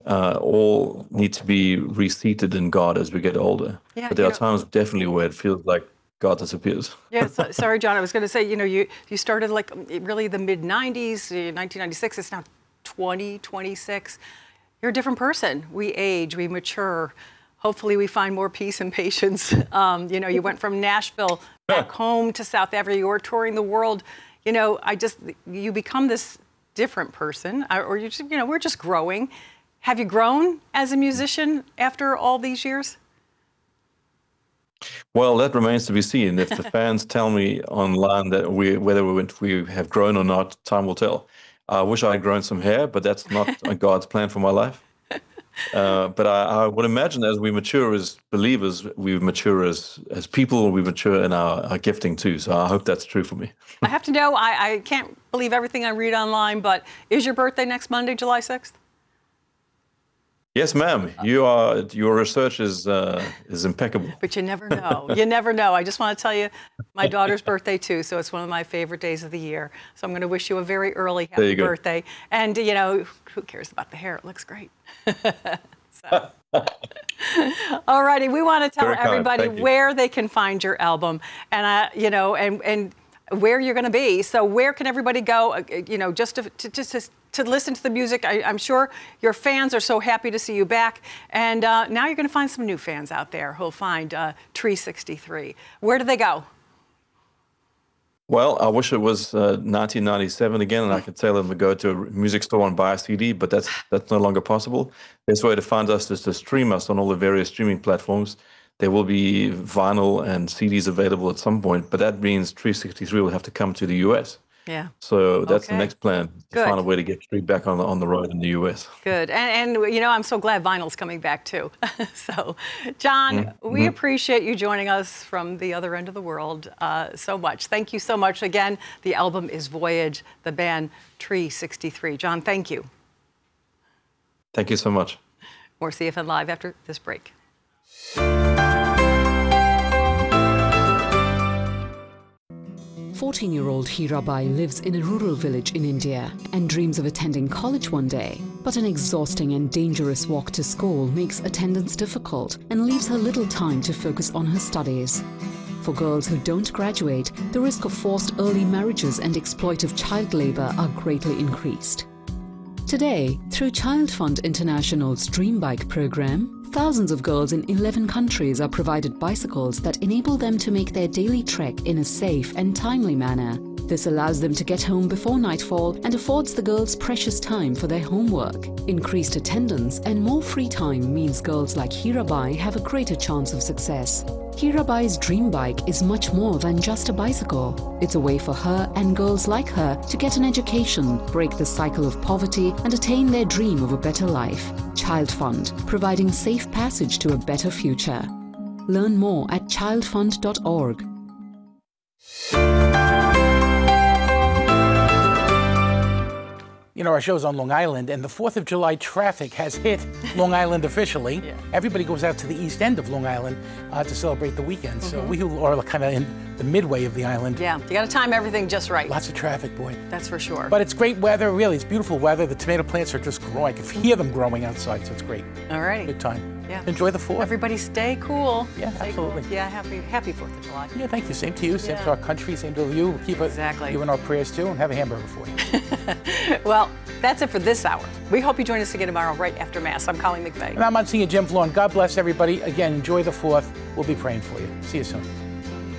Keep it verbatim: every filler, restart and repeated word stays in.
uh, all need to be reseated in God as we get older. Yeah, but there you are know, times definitely where it feels like God disappears. yeah, so, sorry, John. I was going to say, you know, you you started like really the mid nineties, nineteen ninety-six. It's now twenty twenty-six. You're a different person. We age, we mature. Hopefully, we find more peace and patience. Um, you know, you went from Nashville back home to South Africa. You were touring the world. You know, I just you become this different person, or you just, you know, we're just growing. Have you grown as a musician after all these years? Well, that remains to be seen. If the fans tell me online that we whether we, we have grown or not, time will tell. I wish I had grown some hair, but that's not God's plan for my life. Uh, but I, I would imagine as we mature as believers, we mature as as people, we mature in our, our gifting too. So I hope that's true for me. I have to know, I, I can't believe everything I read online, but is your birthday next Monday, July sixth? Yes, ma'am. You are. Your research is uh, is impeccable. But you never know. You never know. I just want to tell you, my daughter's birthday too, so it's one of my favorite days of the year. So I'm going to wish you a very early happy birthday. And you know, who cares about the hair? It looks great. So. All righty, we want to tell very everybody where they can find your album, and uh, you know, and and where you're going to be. So where can everybody go? Uh, you know, just to to just. to to listen to the music. I, I'm sure your fans are so happy to see you back. And uh, now you're going to find some new fans out there who'll find uh, Tree sixty-three. Where do they go? Well, I wish it was uh, nineteen ninety-seven again, and I could tell them to go to a music store and buy a C D, but that's that's no longer possible. Best way to find us is to stream us on all the various streaming platforms. There will be vinyl and C Ds available at some point, but that means Tree sixty-three will have to come to the U S. Yeah. So that's okay. the next plan, to Good. find a way to get Tree back on the, on the road in the U S. Good. And, and, you know, I'm so glad vinyl's coming back, too. So, John, mm-hmm. we appreciate you joining us from the other end of the world uh, so much. Thank you so much. Again, the album is Voyage, the band Tree sixty-three. John, thank you. Thank you so much. More C F N Live after this break. fourteen-year-old Hirabai lives in a rural village in India and dreams of attending college one day. But an exhausting and dangerous walk to school makes attendance difficult and leaves her little time to focus on her studies. For girls who don't graduate, the risk of forced early marriages and exploitive child labor are greatly increased. Today, through Child Fund International's Dream Bike program, thousands of girls in eleven countries are provided bicycles that enable them to make their daily trek in a safe and timely manner. This allows them to get home before nightfall and affords the girls precious time for their homework. Increased attendance and more free time means girls like Hirabai have a greater chance of success. Hirabai's Dream Bike is much more than just a bicycle. It's a way for her and girls like her to get an education, break the cycle of poverty, and attain their dream of a better life. Child Fund, providing safe passage to a better future. Learn more at child fund dot org. You know, our show's on Long Island, and the fourth of July traffic has hit Long Island officially. Yeah. Everybody goes out to the east end of Long Island uh, to celebrate the weekend. Mm-hmm. So we who are kind of in the midway of the island. Yeah, you got to time everything just right. Lots of traffic, boy. That's for sure. But it's great weather, really. It's beautiful weather. The tomato plants are just growing. I can hear them growing outside, so it's great. All right. Good time. Yeah. Enjoy the fourth. Everybody stay cool. Yeah, stay absolutely. Cool. Yeah, happy happy fourth of July. Yeah, thank you. Same to you. Same yeah. to our country. Same to you. We'll keep exactly. you in our prayers, too, and have a hamburger for you. Well, that's it for this hour. We hope you join us again tomorrow right after Mass. I'm Colleen McVeigh. And I'm Monsignor Jim Vaughn. God bless everybody. Again, enjoy the fourth. We'll be praying for you. See you soon.